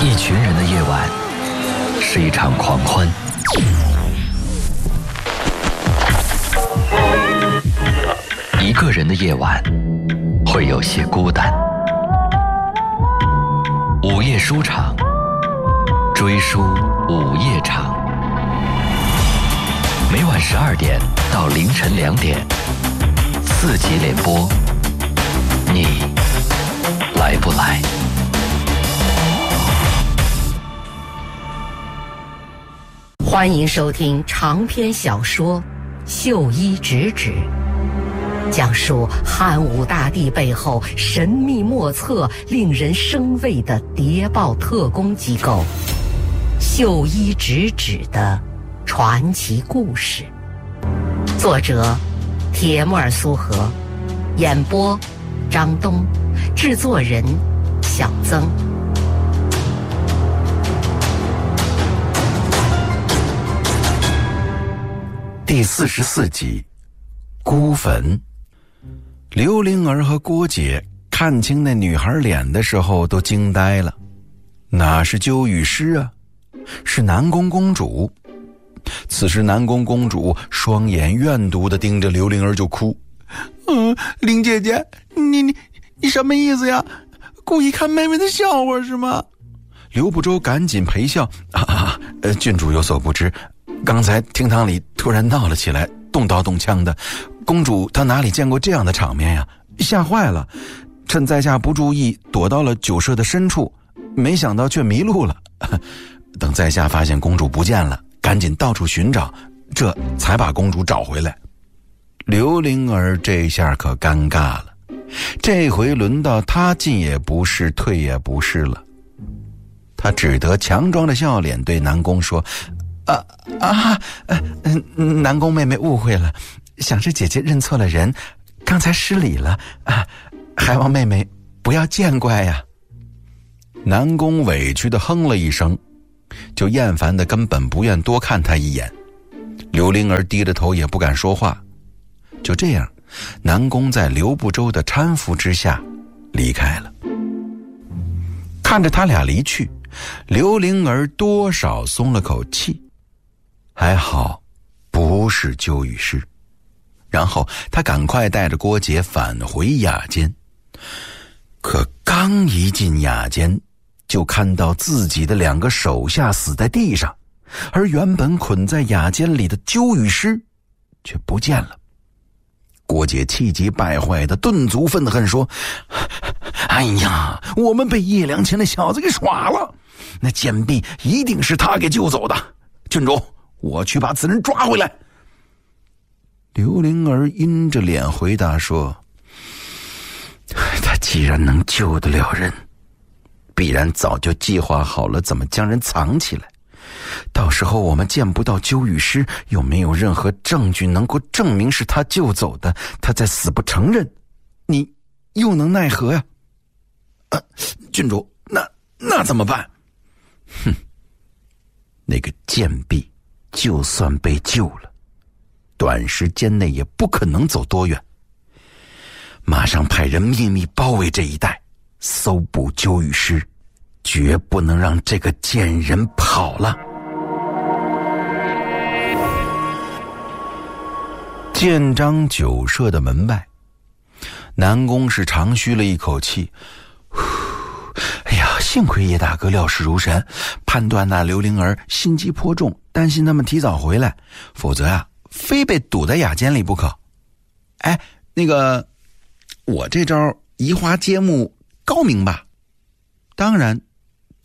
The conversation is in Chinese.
一群人的夜晚是一场狂欢，一个人的夜晚会有些孤单。午夜书场，追书午夜场，每晚12点到凌晨2点，4集连播，你来不来？ 欢迎收听长篇小说《秀衣直指》，讲述汉武大帝背后神秘莫测、令人生畏的谍报特工机构秀衣直指的传奇故事。作者铁木尔苏荷，演播张东，制作人小曾。 第44集，孤坟。刘灵儿和郭姐看清那女孩脸的时候都惊呆了，哪是鸠羽诗啊，是南宫公主。此时南宫公主双眼怨毒地盯着刘灵儿就哭。灵姐姐，你什么意思呀？故意看妹妹的笑话是吗？刘不周赶紧陪笑。郡主有所不知，刚才厅堂里突然闹了起来，动刀动枪的，公主她哪里见过这样的场面呀，吓坏了，趁在下不注意躲到了酒舍的深处，没想到却迷路了。等在下发现公主不见了，赶紧到处寻找，这才把公主找回来。刘灵儿这下可尴尬了，这回轮到她进也不是退也不是了。她只得强装着笑脸对南宫说，南宫妹妹误会了，想是姐姐认错了人，刚才失礼了，还望妹妹不要见怪呀。南宫委屈地哼了一声，就厌烦的根本不愿多看他一眼。刘灵儿低着头也不敢说话。就这样，南宫在刘不周的搀扶之下离开了。看着他俩离去，刘灵儿多少松了口气，还好不是鸠羽诗。然后他赶快带着郭姐返回雅间。可刚一进雅间，就看到自己的2个手下死在地上，而原本捆在雅间里的鸠羽诗却不见了。郭姐气急败坏的顿足愤恨说，哎呀，我们被叶良前那小子给耍了，那贱婢一定是他给救走的，郡主，我去把此人抓回来。刘灵儿阴着脸回答说，他既然能救得了人，必然早就计划好了怎么将人藏起来，到时候我们见不到鸠羽诗，又没有任何证据能够证明是他救走的，他再死不承认，你又能奈何呀？郡主，那怎么办？那个贱婢就算被救了，短时间内也不可能走多远，马上派人秘密包围这一带，搜捕鸠羽诗，绝不能让这个贱人跑了。建章酒舍的门外，南宫是长吁了一口气，哎呀，幸亏叶大哥料事如神，判断那刘灵儿心机颇重，担心他们提早回来，否则啊，非被堵在雅间里不可。那个，我这招移花接木高明吧？当然